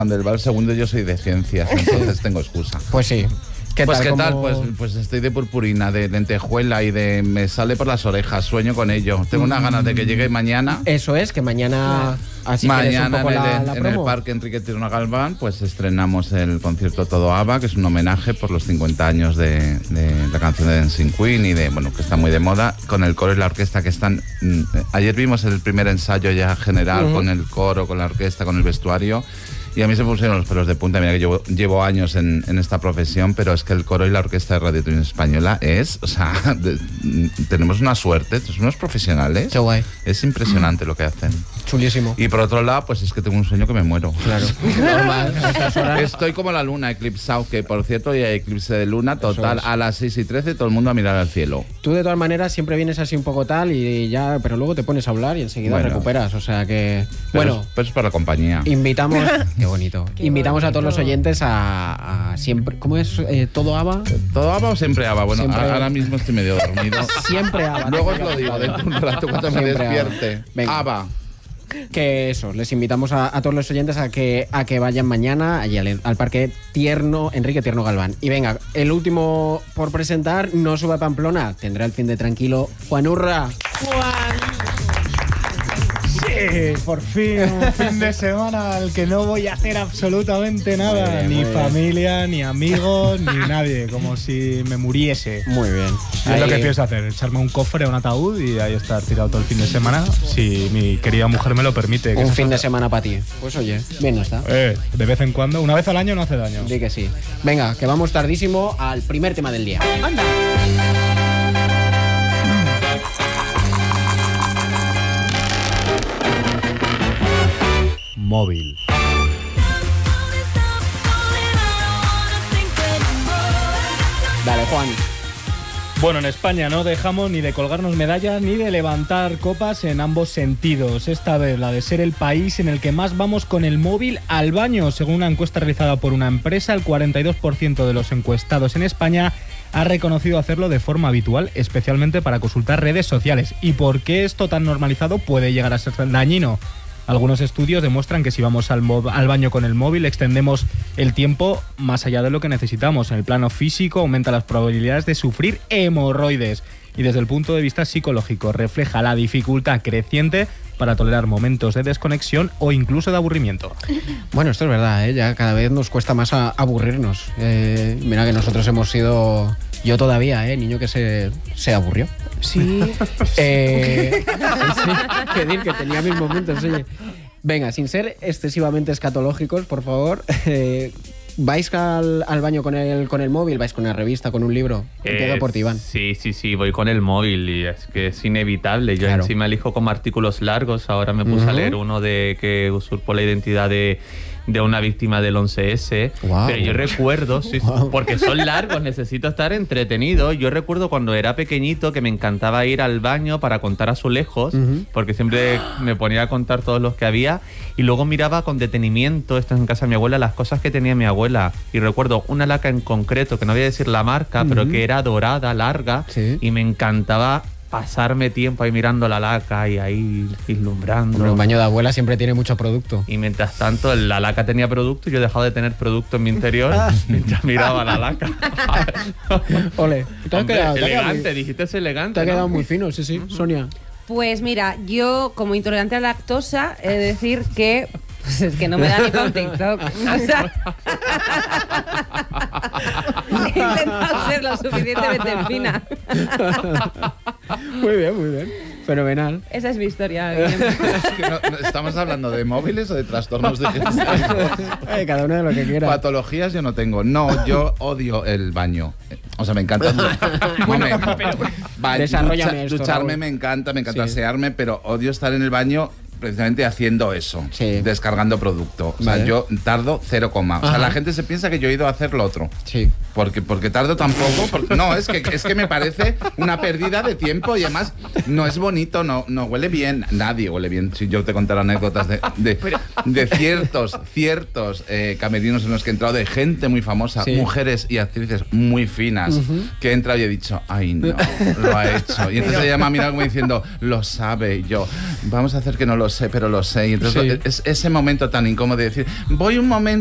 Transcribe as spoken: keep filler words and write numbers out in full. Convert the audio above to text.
Cuando el bar segundo yo soy de ciencias, entonces tengo excusa. Pues sí. ¿Qué pues tal, qué cómo... tal, pues, pues estoy de purpurina, de lentejuela y de me sale por las orejas, sueño con ello. Tengo unas ganas de que llegue mañana. Eso es, que mañana... Así mañana un poco en, el, la, la en el Parque Enrique Tierno Galván pues estrenamos el concierto Todo ABBA, que es un homenaje por los cincuenta años de, de la canción de Dancing Queen y de, bueno, que está muy de moda, con el coro y la orquesta que están... Mm, ayer vimos el primer ensayo ya general, uh-huh, con el coro, con la orquesta, con el vestuario. Y a mí se me pusieron los pelos de punta. Mira que llevo, llevo años en, en esta profesión, pero es que el coro y la orquesta de Radio Televisión Española es, o sea, de, tenemos una suerte, son unos profesionales. Qué guay. Es impresionante lo que hacen. Chulísimo. Y por otro lado, pues es que tengo un sueño que me muero. Claro. Normal. Estoy como la luna eclipsado, que por cierto hoy hay eclipse de luna total. Es. A las seis y trece todo el mundo a mirar al cielo. Tú de todas maneras siempre vienes así un poco tal y ya, pero luego te pones a hablar y enseguida bueno, recuperas, o sea que... Pero bueno, es, pero es para la compañía. Invitamos... Qué bonito. Qué Invitamos bonito. A todos los oyentes a, a siempre... ¿Cómo es? Eh, ¿Todo ABBA? ¿Todo ABBA o siempre ABBA? Bueno, siempre... ahora mismo estoy medio dormido. Siempre ABBA. Luego os lo digo, dentro de un rato cuando me despierte. ABBA. Que eso, les invitamos a, a todos los oyentes a que, a que vayan mañana allí al, al Parque Tierno, Enrique Tierno Galván. Y venga, el último por presentar, no sube a Pamplona, tendrá el fin de tranquilo Juan Urra. Juan. Sí, por fin, un fin de semana al que no voy a hacer absolutamente nada, bien, ni familia, bien. Ni amigos, ni nadie, como si me muriese. Muy bien. Es lo que pienso hacer, echarme un cofre a un ataúd y ahí estar tirado todo el fin de semana, si mi querida mujer me lo permite. Un fin de semana para ti. Pues oye, bien no está. Eh, de vez en cuando, una vez al año no hace daño. Di que sí. Venga, que vamos tardísimo al primer tema del día. ¡Anda! Móvil. Dale, Juan. Bueno, en España no dejamos ni de colgarnos medallas ni de levantar copas en ambos sentidos. Esta vez la de ser el país en el que más vamos con el móvil al baño. Según una encuesta realizada por una empresa, el cuarenta y dos por ciento de los encuestados en España ha reconocido hacerlo de forma habitual, especialmente para consultar redes sociales. ¿Y por qué esto tan normalizado puede llegar a ser dañino? Algunos estudios demuestran que si vamos al, al baño con el móvil extendemos el tiempo más allá de lo que necesitamos. En el plano físico aumenta las probabilidades de sufrir hemorroides y desde el punto de vista psicológico refleja la dificultad creciente para tolerar momentos de desconexión o incluso de aburrimiento. Bueno, esto es verdad, ¿eh? Ya cada vez nos cuesta más a aburrirnos. Eh, mira que nosotros hemos sido... Yo todavía, ¿eh? Niño que se, se aburrió. Sí. eh, sí, que decir que tenía mis momentos, oye. Venga, sin ser excesivamente escatológicos, por favor, eh, ¿vais al, al baño con el, con el móvil? ¿Vais con una revista, con un libro? Empiezo eh, por ti, Iván. Sí, sí, sí, voy con el móvil y es que es inevitable. Yo claro. encima elijo como artículos largos. Ahora me puse uh-huh. a leer uno de que usurpó la identidad de... de una víctima del once ese, wow. pero yo recuerdo, sí, wow. porque son largos, necesito estar entretenido. Yo recuerdo cuando era pequeñito que me encantaba ir al baño para contar azulejos, uh-huh. porque siempre me ponía a contar todos los que había y luego miraba con detenimiento, esto es en casa de mi abuela, las cosas que tenía mi abuela. Y recuerdo una laca en concreto, que no voy a decir la marca, uh-huh. pero que era dorada, larga, ¿sí? Y me encantaba pasarme tiempo ahí mirando la laca y ahí vislumbrando. Bueno, un baño de abuela siempre tiene mucho producto. Y mientras tanto, la laca tenía producto y yo he dejado de tener producto en mi interior mientras miraba la laca. Ole. ¿Te has Hombre, quedado, te elegante, has quedado, dijiste es elegante. Te ha ¿no? quedado muy fino, sí, sí. Sonia. Pues mira, yo como intolerante a la lactosa, he de decir que... Pues es que no me da ni para un TikTok. O sea, he intentado ser lo suficientemente fina. Muy bien, muy bien. Fenomenal. Esa es mi historia. Es que no, no, ¿estamos hablando de móviles o de trastornos digestivo? eh, cada uno de lo que quiera. Patologías yo no tengo. No, yo odio el baño. O sea, me encanta... Bueno, no, pero, ba desarrollame ducha, esto, ducharme Raúl. me encanta, me encanta sí. asearme, pero odio estar en el baño precisamente haciendo eso, sí. descargando producto. O sea, vale. yo tardo cero coma. O sea, Ajá. la gente se piensa que yo he ido a hacer lo otro. Sí. Porque, porque tardo tampoco. Porque, no, es que, es que me parece una pérdida de tiempo y además no es bonito, no, no huele bien. Nadie huele bien. Si yo te contara anécdotas de, de, de ciertos, ciertos eh, camerinos en los que he entrado, de gente muy famosa, sí. mujeres y actrices muy finas, uh-huh. que he entrado y he dicho, ay no, lo ha hecho. Y entonces ella me ha mirado como diciendo, lo sabe. Y yo, vamos a hacer que no lo sé, pero lo sé. Y entonces sí. es, ese momento tan incómodo de decir, voy un momento